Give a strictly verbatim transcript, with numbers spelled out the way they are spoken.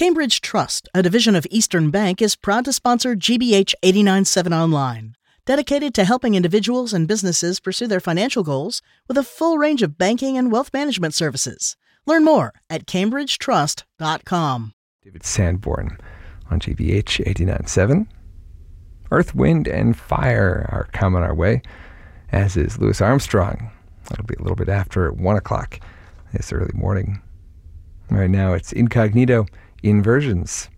Cambridge Trust, a division of Eastern Bank, is proud to sponsor G B H eight nine seven Online, dedicated to helping individuals and businesses pursue their financial goals with a full range of banking and wealth management services. Learn more at cambridge trust dot com. David Sanborn on G B H eight nine seven. Earth, Wind, and Fire are coming our way, as is Louis Armstrong. That'll be a little bit after one o'clock this early morning. Right now, it's Incognito Inversions.